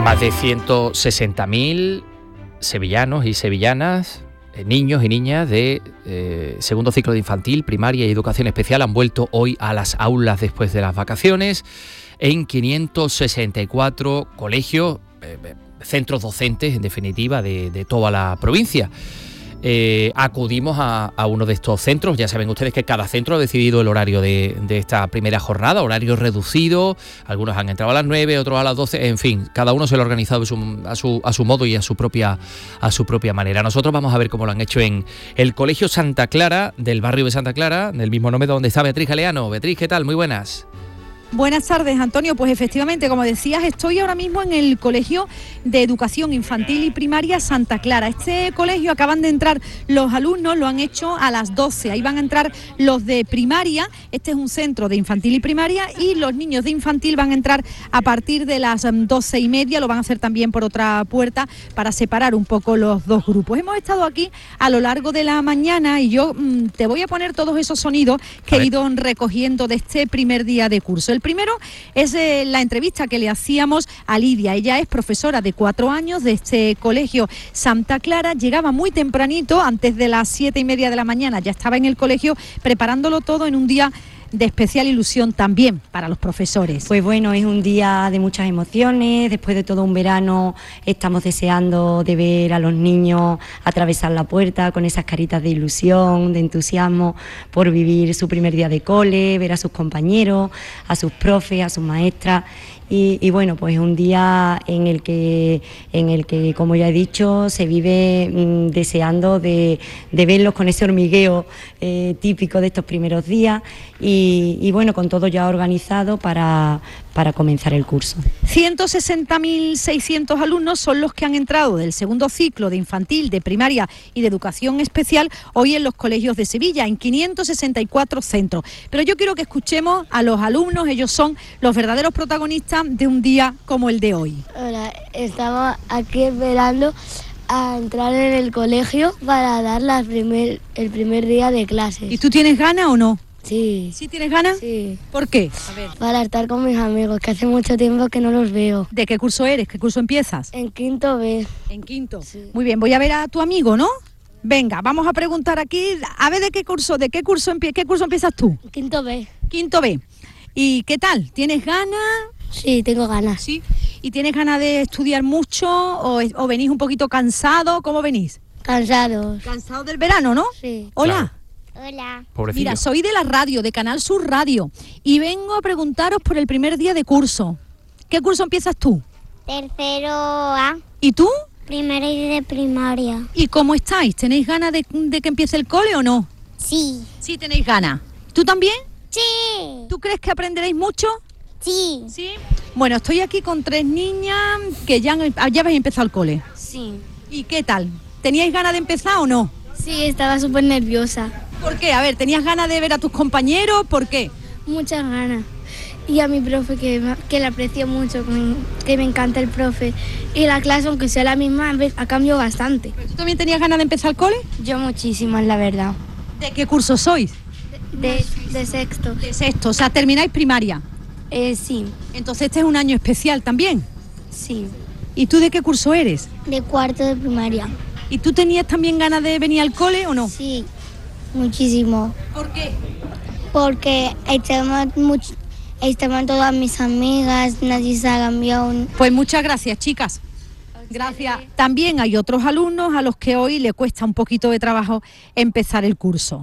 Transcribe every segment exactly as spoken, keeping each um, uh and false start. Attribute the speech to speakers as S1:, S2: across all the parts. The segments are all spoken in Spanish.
S1: Más de ciento sesenta mil sevillanos y sevillanas, eh, niños y niñas de eh, segundo ciclo de infantil, primaria y educación especial han vuelto hoy a las aulas después de las vacaciones en quinientos sesenta y cuatro colegios, eh, centros docentes en definitiva de, de toda la provincia. Eh, acudimos a, a uno de estos centros. Ya saben ustedes que cada centro ha decidido el horario de, de esta primera jornada, horario reducido. Algunos han entrado a las nueve, otros a las doce, en fin, cada uno se lo ha organizado a su, a su, a su modo y a su propia a su propia manera. Nosotros vamos a ver cómo lo han hecho en el Colegio Santa Clara, del barrio de Santa Clara, del mismo nombre donde está Beatriz Galeano. Beatriz, ¿qué tal? Muy buenas.
S2: Buenas tardes, Antonio. Pues efectivamente, como decías, estoy ahora mismo en el Colegio de Educación Infantil y Primaria Santa Clara. Este colegio acaban de entrar los alumnos, lo han hecho a las doce. Ahí van a entrar los de primaria. Este es un centro de infantil y primaria y los niños de infantil van a entrar a partir de las doce y media. Lo van a hacer también por otra puerta para separar un poco los dos grupos. Hemos estado aquí a lo largo de la mañana y yo mmm, te voy a poner todos esos sonidos que he ido recogiendo de este primer día de curso. El primero es eh, la entrevista que le hacíamos a Lidia. Ella es profesora de cuatro años de este colegio Santa Clara. Llegaba muy tempranito, antes de las siete y media de la mañana. Ya estaba en el colegio preparándolo todo en un día de especial ilusión también para los profesores.
S3: Pues bueno, es un día de muchas emociones. Después de todo un verano estamos deseando de ver a los niños atravesar la puerta con esas caritas de ilusión, de entusiasmo por vivir su primer día de cole, ver a sus compañeros, a sus profes, a sus maestras. Y, y bueno, pues es un día en el que, en el que, como ya he dicho, se vive mmm, deseando de, de verlos con ese hormigueo eh, típico de estos primeros días y, y bueno, con todo ya organizado para, para comenzar el curso.
S2: ciento sesenta mil seiscientos alumnos son los que han entrado del segundo ciclo de infantil, de primaria y de educación especial hoy en los colegios de Sevilla, en quinientos sesenta y cuatro centros. Pero yo quiero que escuchemos a los alumnos, ellos son los verdaderos protagonistas de un día como el de hoy.
S4: Hola, estamos aquí esperando a entrar en el colegio para dar la primer, el primer día de clases.
S2: ¿Y tú tienes ganas o no?
S4: Sí.
S2: ¿Sí tienes ganas?
S4: Sí.
S2: ¿Por qué? A ver.
S4: Para estar con mis amigos, que hace mucho tiempo que no los veo.
S2: ¿De qué curso eres? ¿Qué curso empiezas?
S4: En quinto B.
S2: ¿En quinto?
S4: Sí.
S2: Muy bien, voy a ver a tu amigo, ¿no? Venga, vamos a preguntar aquí, a ver de qué curso, de qué curso, empie- qué curso empiezas tú.
S4: Quinto B.
S2: Quinto B. ¿Y qué tal? ¿Tienes ganas?
S4: Sí, tengo ganas.
S2: Sí. ¿Y tienes ganas de estudiar mucho o, o venís un poquito cansado? ¿Cómo venís?
S4: Cansados.
S2: Cansados del verano, ¿no?
S4: Sí.
S2: Hola.
S4: Hola.
S1: Pobrecillo.
S2: Mira, soy de la radio, de Canal Sur Radio, y vengo a preguntaros por el primer día de curso. ¿Qué curso empiezas tú?
S5: Tercero A,
S2: ¿Y tú?
S5: primero y de primaria.
S2: ¿Y cómo estáis? ¿Tenéis ganas de, de que empiece el cole o no?
S5: Sí.
S2: Sí, tenéis ganas. ¿Tú también?
S5: Sí.
S2: ¿Tú crees que aprenderéis mucho?
S5: Sí.
S2: Sí. Bueno, estoy aquí con tres niñas que ya, han, ya habéis empezado el cole.
S4: Sí.
S2: ¿Y qué tal? ¿Teníais ganas de empezar o no?
S4: Sí, estaba súper nerviosa.
S2: ¿Por qué? A ver, ¿tenías ganas de ver a tus compañeros? ¿Por qué?
S4: Muchas ganas. Y a mi profe, que, que le aprecio mucho, que me, que me encanta el profe. Y la clase, aunque sea la misma, ha cambiado bastante.
S2: ¿Tú también tenías ganas de empezar el cole?
S4: Yo muchísimas, la verdad.
S2: ¿De qué curso sois?
S4: De, de sexto.
S2: De sexto, o sea, termináis primaria.
S4: Eh, sí,
S2: Entonces este es un año especial también.
S4: sí.
S2: ¿Y tú de qué curso eres?
S5: De cuarto de primaria.
S2: ¿Y tú tenías también ganas de venir al cole o no?
S5: Sí. Muchísimo.
S2: ¿Por qué?
S5: Porque estaban, much- estaban todas mis amigas, nadie se ha cambiado. un-
S2: Pues muchas gracias, chicas. Gracias. También hay otros alumnos a los que hoy le cuesta un poquito de trabajo empezar el curso.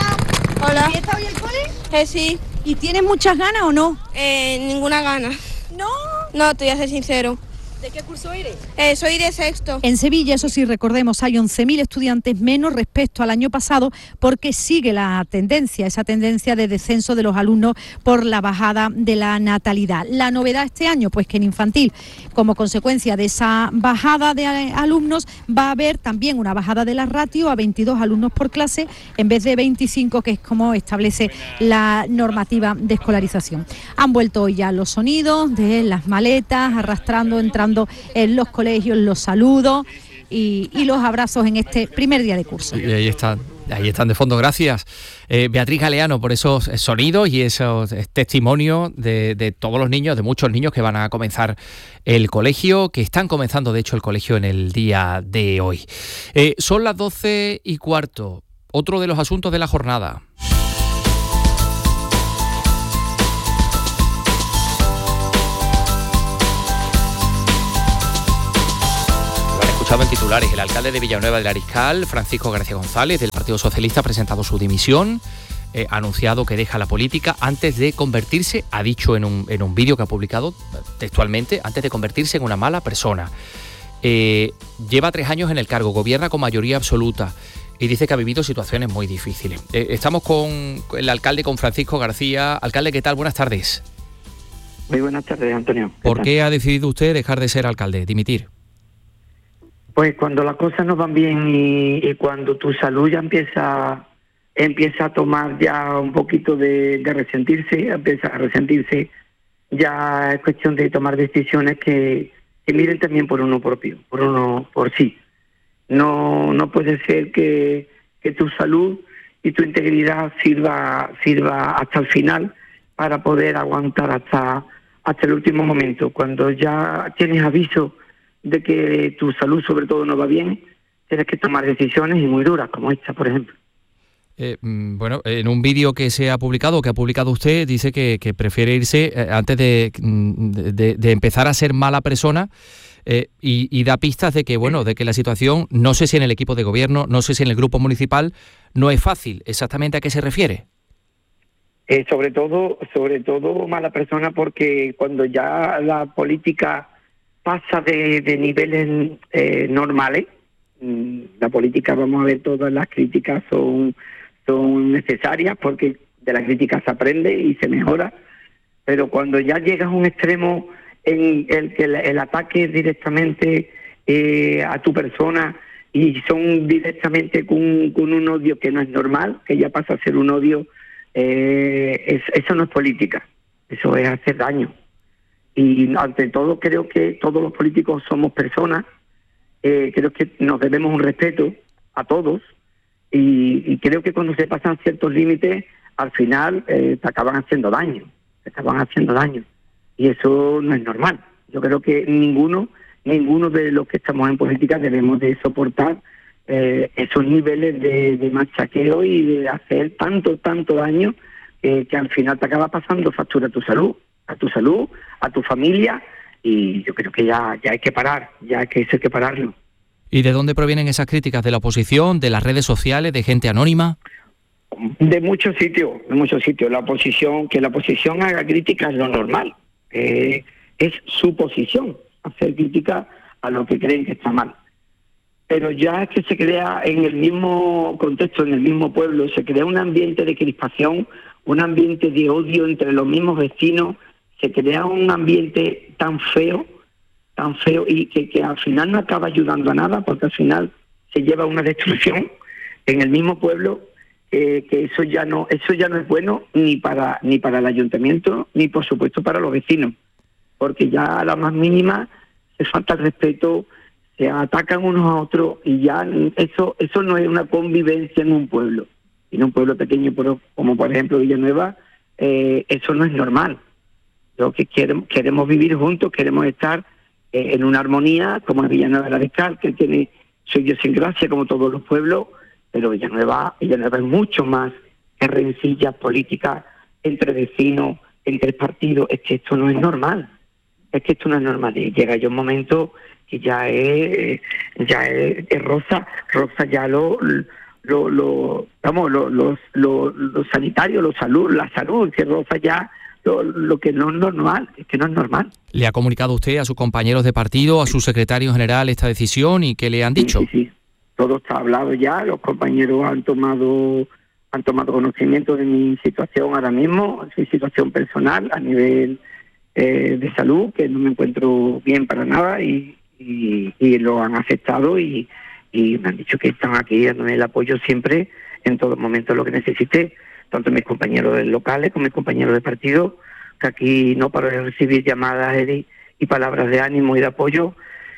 S6: Hola.
S2: ¿Empieza hoy el cole?
S6: Eh, sí,
S2: ¿Y tienes muchas ganas o no?
S6: eh, ninguna gana.
S2: No.
S6: No, te voy a ser sincero.
S2: ¿De qué curso eres?
S6: Eh, soy de sexto.
S2: En Sevilla, eso sí, recordemos, hay once mil estudiantes menos respecto al año pasado porque sigue la tendencia, esa tendencia de descenso de los alumnos por la bajada de la natalidad. La novedad este año, pues que en infantil, como consecuencia de esa bajada de alumnos, va a haber también una bajada de la ratio a veintidós alumnos por clase en vez de veinticinco, que es como establece la normativa de escolarización. Han vuelto hoy ya los sonidos de las maletas, arrastrando, entrando en los colegios, los saludos y, y los abrazos en este primer día de curso.
S1: Y ahí están Ahí están de fondo, gracias. Eh, Beatriz Galeano, por esos sonidos y esos testimonios de, de todos los niños, de muchos niños que van a comenzar el colegio, que están comenzando de hecho el colegio en el día de hoy. Eh, son las doce y cuarto, otro de los asuntos de la jornada. En titulares, el alcalde de Villanueva del Ariscal, Francisco García González, del Partido Socialista, ha presentado su dimisión, eh, ha anunciado que deja la política antes de convertirse, ha dicho en un, en un vídeo que ha publicado textualmente, antes de convertirse en una mala persona. Eh, lleva tres años en el cargo, gobierna con mayoría absoluta y dice que ha vivido situaciones muy difíciles. Eh, estamos con el alcalde, con Francisco García. Alcalde, ¿qué tal? Buenas tardes.
S7: Muy buenas tardes, Antonio. ¿Qué
S1: ¿Por
S7: tal?
S1: qué ha decidido usted dejar de ser alcalde, dimitir?
S7: Pues cuando las cosas no van bien y, y cuando tu salud ya empieza empieza a tomar ya un poquito de, de resentirse, empieza a resentirse, ya es cuestión de tomar decisiones que, que miren también por uno propio, por uno por sí. No no puede ser que, que tu salud y tu integridad sirva sirva hasta el final para poder aguantar hasta hasta el último momento. Cuando ya tienes aviso de que tu salud sobre todo no va bien, tienes que tomar decisiones y muy duras, como esta, por ejemplo.
S1: Eh, bueno, en un vídeo que se ha publicado, que ha publicado usted, dice que, que prefiere irse eh, antes de, de, de empezar a ser mala persona eh, y, y da pistas de que, bueno, de que la situación, no sé si en el equipo de gobierno, no sé si en el grupo municipal, no es fácil. ¿Exactamente a qué se refiere?
S7: Eh, sobre todo, sobre todo mala persona porque cuando ya la política pasa de, de niveles eh, normales. La política, vamos a ver, todas las críticas son, son necesarias porque de las críticas se aprende y se mejora, pero cuando ya llegas a un extremo en el que el, el ataque es directamente eh, a tu persona y son directamente con, con un odio que no es normal, que ya pasa a ser un odio, eh, es, eso no es política, eso es hacer daño. Y ante todo creo que todos los políticos somos personas, eh, creo que nos debemos un respeto a todos y, y creo que cuando se pasan ciertos límites, al final eh, te acaban haciendo daño, te acaban haciendo daño y eso no es normal. Yo creo que ninguno, ninguno de los que estamos en política debemos de soportar eh, esos niveles de, de machaqueo y de hacer tanto, tanto daño eh, que al final te acaba pasando factura a tu salud. a tu salud, a tu familia, y yo creo que ya, ya hay que parar, ya hay que, hay que pararlo.
S1: ¿Y de dónde provienen esas críticas? ¿De la oposición, de las redes sociales, de gente anónima?
S7: De muchos sitios, de muchos sitios. La oposición, que la oposición haga críticas es lo normal, eh, es su posición, hacer crítica a lo que creen que está mal. Pero ya es que se crea en el mismo contexto, en el mismo pueblo, se crea un ambiente de crispación, un ambiente de odio entre los mismos vecinos, se crea un ambiente tan feo, tan feo y que, que al final no acaba ayudando a nada, porque al final se lleva una destrucción en el mismo pueblo, eh, que eso ya no, eso ya no es bueno ni para ni para el ayuntamiento ni por supuesto para los vecinos, porque ya a la más mínima se falta el respeto, se atacan unos a otros y ya eso eso no es una convivencia en un pueblo. En un pueblo pequeño como por ejemplo Villanueva, eh, eso no es normal. Lo que queremos, queremos vivir juntos, queremos estar eh, en una armonía, como en Villanueva del Ariscal, que tiene su idiosincrasia como todos los pueblos, pero Villanueva, Villanueva es mucho más que rencillas políticas entre vecinos, entre partidos. Es que esto no es normal, es que esto no es normal. Y llega ya un momento que ya es, ya es, es rosa, rosa ya lo... Lo, lo, vamos, lo, los, lo, lo sanitario, lo salud, la salud, que roza ya lo, lo que no es normal, es que no es normal.
S1: ¿Le ha comunicado usted a sus compañeros de partido, a su secretario general esta decisión y qué le han dicho?
S7: Sí, sí, sí. Todo está hablado ya, los compañeros han tomado han tomado conocimiento de mi situación ahora mismo, mi situación personal a nivel eh, de salud, que no me encuentro bien para nada y, y, y lo han aceptado y y me han dicho que están aquí dándome el apoyo siempre, en todo momento lo que necesite, tanto mis compañeros locales como mis compañeros de partido, que aquí no paro de recibir llamadas y, y palabras de ánimo y de apoyo,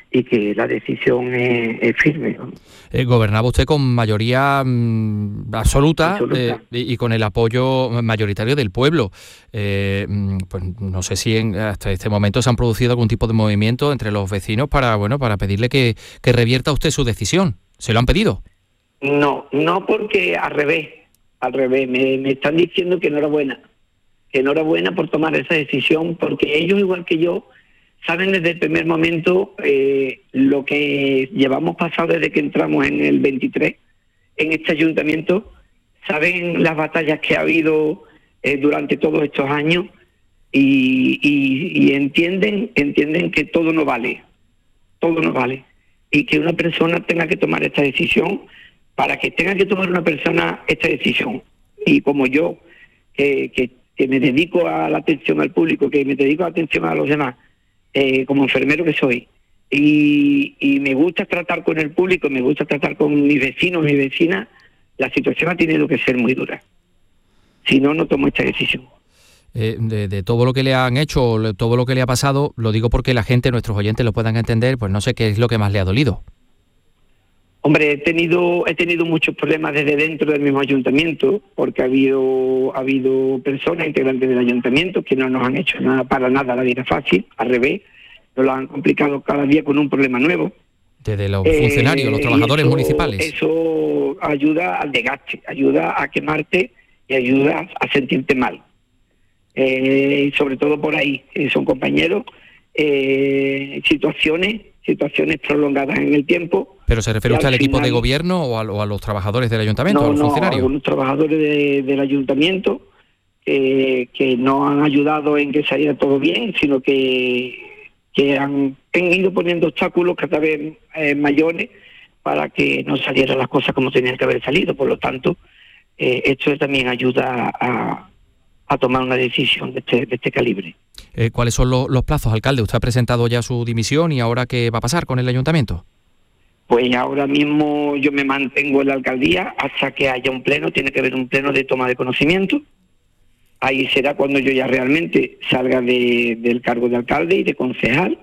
S7: y que la decisión es, es firme, ¿no?
S1: Eh, gobernaba usted con mayoría mmm, absoluta,
S7: absoluta.
S1: Eh, y, y con el apoyo mayoritario del pueblo. Eh, pues no sé si en, hasta este momento se han producido algún tipo de movimiento entre los vecinos para, bueno, para pedirle que, que revierta usted su decisión. ¿Se lo han pedido?
S7: No, no, porque al revés, al revés, me, me están diciendo que enhorabuena, que enhorabuena por tomar esa decisión, porque ellos, igual que yo, saben desde el primer momento eh, lo que llevamos pasado desde que entramos en el veintitrés en este ayuntamiento, saben las batallas que ha habido eh, durante todos estos años y, y, y entienden, entienden que todo no vale, todo no vale, y que una persona tenga que tomar esta decisión, para que tenga que tomar una persona esta decisión, y como yo, que, que, que me dedico a la atención al público, que me dedico a la atención a los demás, Eh, como enfermero que soy, y, y me gusta tratar con el público, me gusta tratar con mis vecinos, mis vecinas, la situación ha tenido que ser muy dura. Si no, no tomo esta decisión.
S1: Eh, de, de todo lo que le han hecho, todo lo que le ha pasado, lo digo porque la gente, nuestros oyentes lo puedan entender, pues no sé qué es lo que más le ha dolido.
S7: Hombre, he tenido he tenido muchos problemas desde dentro del mismo ayuntamiento, porque ha habido ha habido personas integrantes del ayuntamiento que no nos han hecho nada para nada la vida fácil, al revés, nos lo han complicado cada día con un problema nuevo.
S1: Desde los eh, funcionarios, los trabajadores
S7: eso,
S1: municipales.
S7: Eso ayuda al desgaste, ayuda a quemarte y ayuda a sentirte mal. Eh, sobre todo por ahí, eh, son compañeros, eh, situaciones, situaciones prolongadas en el tiempo.
S1: ¿Pero se refiere usted al, al equipo
S7: final,
S1: de gobierno o a, o a los trabajadores del ayuntamiento,
S7: no,
S1: a los
S7: no,
S1: funcionarios?
S7: No, a los trabajadores de, del ayuntamiento eh, que no han ayudado en que saliera todo bien, sino que, que han, han ido poniendo obstáculos cada vez eh, mayores para que no salieran las cosas como tenían que haber salido. Por lo tanto, eh, esto también ayuda a, a tomar una decisión de este, de este calibre.
S1: Eh, ¿Cuáles son los, los plazos, alcalde? ¿Usted ha presentado ya su dimisión y ahora qué va a pasar con el ayuntamiento?
S7: Pues ahora mismo yo me mantengo en la alcaldía hasta que haya un pleno, tiene que haber un pleno de toma de conocimiento. Ahí será cuando yo ya realmente salga de, del cargo de alcalde y de concejal.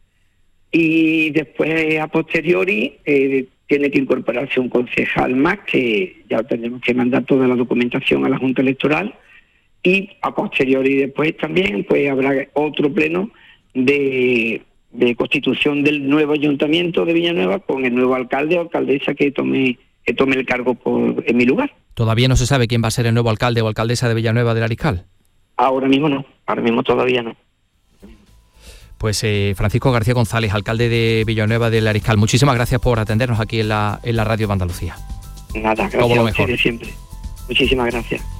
S7: Y después, a posteriori, eh, tiene que incorporarse un concejal más, que ya tendremos que mandar toda la documentación a la Junta Electoral. Y a posteriori después también pues habrá otro pleno de... de constitución del nuevo ayuntamiento de Villanueva con el nuevo alcalde o alcaldesa que tome que tome el cargo por en mi lugar.
S1: ¿Todavía no se sabe quién va a ser el nuevo alcalde o alcaldesa de Villanueva del Ariscal?
S7: Ahora mismo no, ahora mismo todavía no.
S1: Pues eh, Francisco García González, alcalde de Villanueva del Ariscal, muchísimas gracias por atendernos aquí en la, en la Radio de Andalucía.
S7: Nada, gracias
S1: Todo lo
S7: a
S1: mejor.
S7: ustedes siempre. Muchísimas gracias.